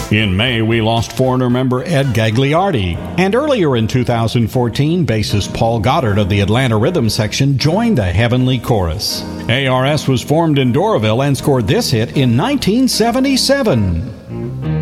In May, we lost Foreigner member Ed Gagliardi. And earlier in 2014, bassist Paul Goddard of the Atlanta Rhythm section joined the Heavenly Chorus. ARS was formed in Doraville and scored this hit in 1977.